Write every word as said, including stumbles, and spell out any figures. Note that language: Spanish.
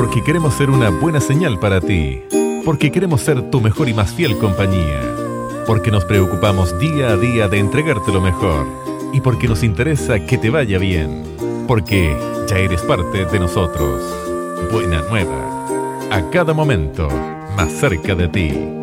Porque queremos ser una buena señal para ti. Porque queremos ser tu mejor y más fiel compañía. Porque nos preocupamos día a día de entregarte lo mejor. Y porque nos interesa que te vaya bien. Porque ya eres parte de nosotros. Buena Nueva. A cada momento, más cerca de ti.